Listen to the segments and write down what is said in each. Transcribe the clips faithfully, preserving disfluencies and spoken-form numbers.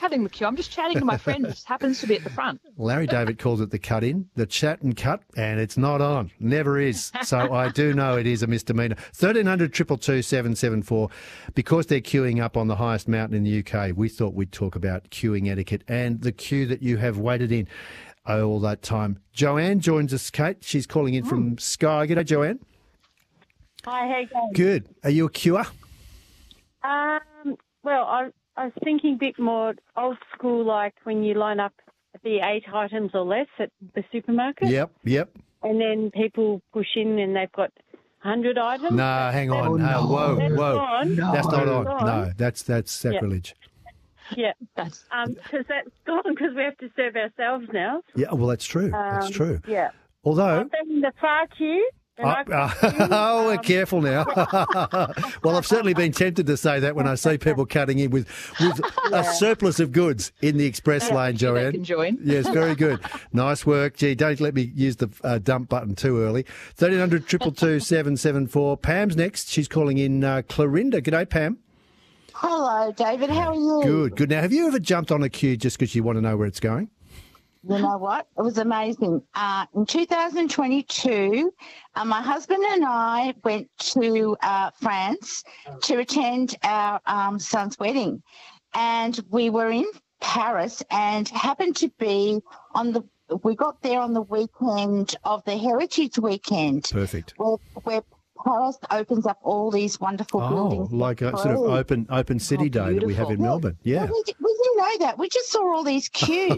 cutting the queue. I'm just chatting to my friend who just happens to be at the front. Larry David calls it the cut-in, the chat and cut, and it's not on. Never is. So I do know it is a misdemeanour. thirteen hundred, two two two, seven seven four. Because they're queuing up on the highest mountain in the U K, we thought we'd talk about queuing etiquette and the queue that you have waited in all that time. Joanne joins us, Kate. She's calling in from Skye. G'day, Joanne. Hi, how you going? Good. Are you a queuer? Um, well, I, I was thinking a bit more old school, like when you line up the eight items or less at the supermarket. Yep, yep. And then people push in and they've got one hundred items. No, hang on. Oh, no. no. Whoa, That's whoa. gone. No. That's not on. Gone. No, that's that's sacrilege. Yeah, that's um because that's gone because we have to serve ourselves now. Yeah, well, that's true. that's Um, true. Yeah. Although... I've been in the far queue. and Uh, I've uh, got queue, oh, we're um, careful now. Well, I've certainly been tempted to say that when I see people cutting in with, with a surplus of goods in the express Yeah, lane, they Joanne. can join. Yes, very good. Nice work. Gee, don't let me use the uh, dump button too early. thirteen hundred, two two two, seven seven four. Pam's next. She's calling in uh, Clorinda. G'day, Pam. Hello, David. How are you? Good, good. Now, have you ever jumped on a queue just because you want to know where it's going? You know what? It was amazing. Uh, in two thousand twenty-two, uh, my husband and I went to uh, France to attend our um, son's wedding. And we were in Paris and happened to be on the, we got there on the weekend of the Heritage Weekend. Perfect. Where, where Paris opens up all these wonderful Oh, buildings. like a sort of open open city day that we have in Melbourne. Yeah. Well, we, di- we didn't know that. We just saw all these queues.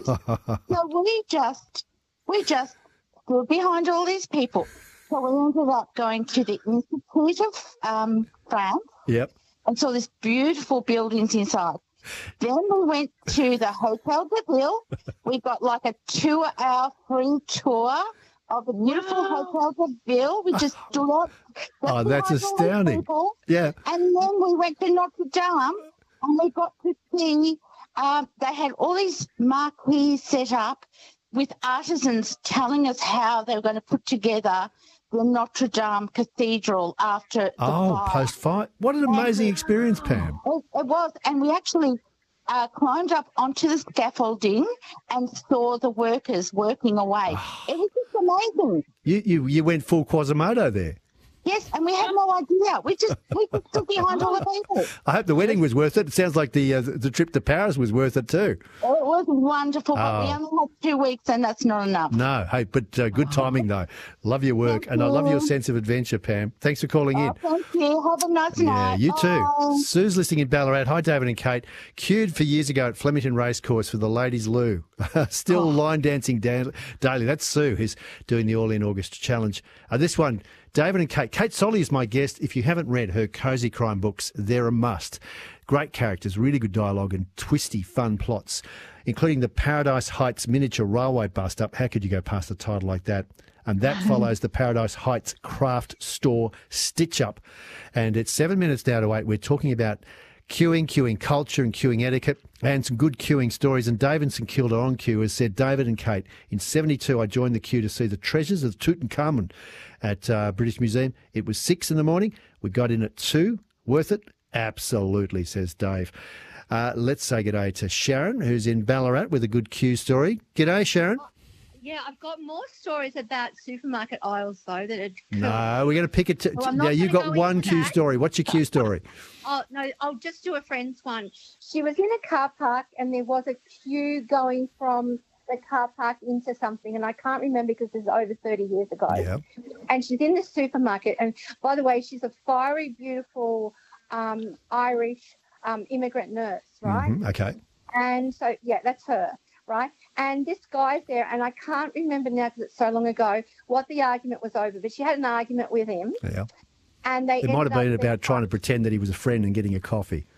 So we just, we just stood behind all these people. So we ended up going to the Institute of um, France Yep. and saw these beautiful buildings inside. Then we went to the Hotel de Ville. We got like a two-hour free tour of the beautiful Hotel de Ville. We just stood up. Oh, that's behind all these astounding. people. Yeah. And then we went to Notre Dame and we got to see, um, they had all these marquees set up with artisans telling us how they were going to put together the Notre Dame Cathedral after the Oh, fire. post-fight. What an amazing experience, Pam. It, it was, and we actually uh, climbed up onto the scaffolding and saw the workers working away. It was just amazing. You, you, you went full Quasimodo there. Yes, and we had no idea. We just we just stood behind all the people. I hope the wedding was worth it. It sounds like the uh, the trip to Paris was worth it too. It was wonderful, but we Oh. only had two weeks, and that's not enough. No, hey, but uh, good timing though. Love your work, Thank and I love you. your sense of adventure, Pam. Thanks for calling in. Oh, thank you. Have a nice Yeah, night. you too. Bye. Sue's listening in Ballarat. Hi, David and Kate. Queued for years ago at Flemington Racecourse for the ladies' loo. Still Oh. line dancing da- daily. That's Sue who's doing the All In August challenge. Uh, this one, David and Kate. Kate Solly is my guest. If you haven't read her Cosy Crime books, they're a must. Great characters, really good dialogue and twisty, fun plots, including the Paradise Heights miniature railway bust-up. How could you go past a title like that? And that follows the Paradise Heights craft store stitch-up. And it's seven minutes now to eight. We're talking about queuing, queuing culture and queuing etiquette and some good queuing stories. And Dave in St Kilda on queue has said, David and Kate, in seventy-two I joined the queue to see the treasures of Tutankhamun at uh, British Museum. It was six in the morning. We got in at two. Worth it? Absolutely, says Dave. Uh, let's say g'day to Sharon, who's in Ballarat with a good queue story. G'day, Sharon. Yeah, I've got more stories about supermarket aisles, though, that are... No, we're going to pick it. To, Well, I'm yeah, not you've gonna got go one into queue that. story. What's your queue story? Oh, no, I'll just do a friend's one. She was in a car park and there was a queue going from the car park into something, and I can't remember because this is over thirty years ago. Yeah. And she's in the supermarket, and by the way, she's a fiery, beautiful um, Irish um, immigrant nurse, right? Mhm, okay. And so, yeah, that's her, right? And this guy's there, and I can't remember now because it's so long ago what the argument was over, but she had an argument with him. Yeah. And they It might have ended been up about trying to pretend that he was a friend and getting a coffee.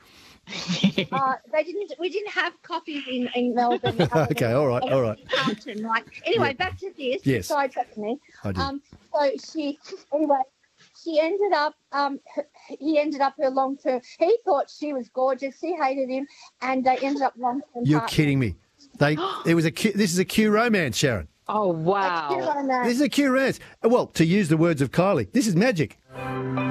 Uh, they didn't. We didn't have coffees in, in Melbourne. other Okay, than- all right, all right. Carlton, right. Anyway, Yeah. back to this. Yes. Sidetracked me. I did. Um. So she. Anyway, she ended up. Um. her- He ended up her long term. He thought she was gorgeous. She hated him, and they ended up long term. You're kidding me. They. It was a. Q, this is a Q romance, Sharon. Oh, wow. This is a Q romance. Well, to use the words of Kylie, this is magic.